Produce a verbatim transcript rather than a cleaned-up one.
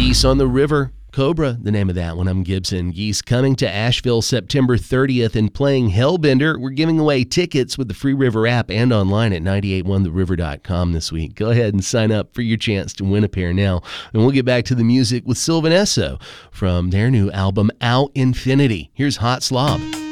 Geese on the River. Cobra, the name of that one. I'm Gibson. Geese coming to Asheville September thirtieth and playing Hellbender. We're giving away tickets with the Free River app and online at nine eight one the river dot com this week. Go ahead and sign up for your chance to win a pair now. And we'll get back to the music with Sylvan Esso from their new album, Out Infinity. Here's Hot Slob.